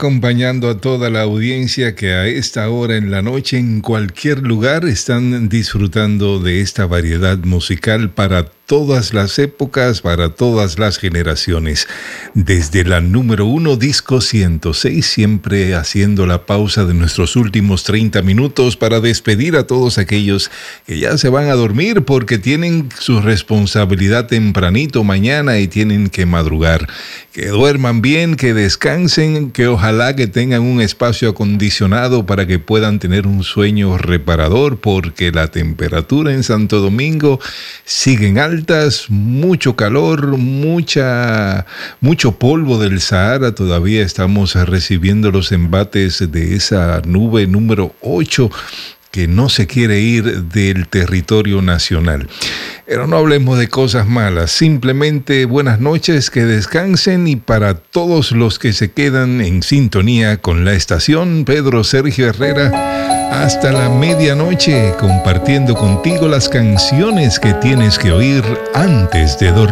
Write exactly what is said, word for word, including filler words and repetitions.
acompañando a toda la audiencia que a esta hora en la noche, en cualquier lugar, están disfrutando de esta variedad musical para todas las épocas, para todas las generaciones. Desde la número uno, disco ciento seis, siempre haciendo la pausa de nuestros últimos treinta minutos para despedir a todos aquellos que ya se van a dormir porque tienen su responsabilidad tempranito mañana y tienen que madrugar. Que duerman bien, que descansen, que ojalá que tengan un espacio acondicionado para que puedan tener un sueño reparador, porque la temperatura en Santo Domingo sigue en altas, mucho calor, mucha, mucho polvo del Sahara. Todavía estamos recibiendo los embates de esa nube número ocho que no se quiere ir del territorio nacional. Pero no hablemos de cosas malas, simplemente buenas noches, que descansen, y para todos los que se quedan en sintonía con la estación, Pedro Sergio Herrera, hasta la medianoche, compartiendo contigo las canciones que tienes que oír antes de dormir.